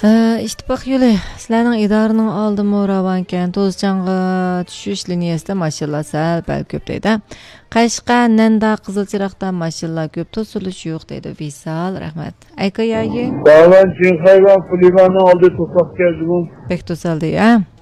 İttifaq yo'li sizlarning idoraning oldi mo'ravankan to'zchang'i tushish liniyasida mashinalar sal pal ko'p deydi. Qashqa, Nanda, Qizilchiroqda mashinalar ko'p, to'silish yo'q deydi. Visal, rahmat. Ayka yayi. Bağlan Cinxayvan Pulivan'ın aldığı toprak geldi bu. Pek to'saldi, a?